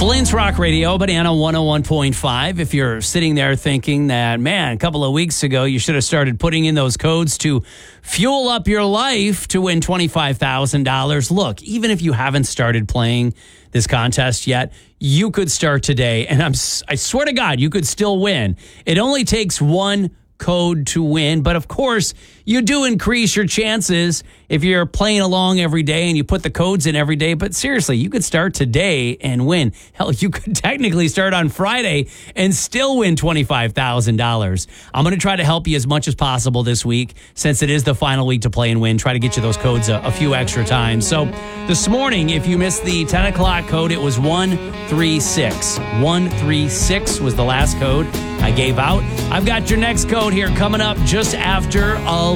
Flint's Rock Radio, Banana 101.5. If you're sitting there thinking that, man, a couple of weeks ago, you should have started putting in those codes to fuel up your life to win $25,000. Look, even if you haven't started playing this contest yet, you could start today. And I swear to God, you could still win. It only takes one code to win. But of course, you do increase your chances if you're playing along every day and you put the codes in every day. But seriously, you could start today and win. Hell, you could technically start on Friday and still win $25,000. I'm going to try to help you as much as possible this week, since it is the final week to play and win. Try to get you those codes a few extra times. So this morning, if you missed the 10 o'clock code, it was 136. 136 was the last code I gave out. I've got your next code here coming up just after